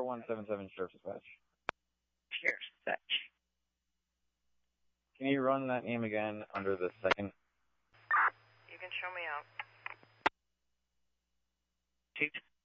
4177 Sheriff's Dispatch. Sheriff's Dispatch. Can you run that name again under the second? You can show me out.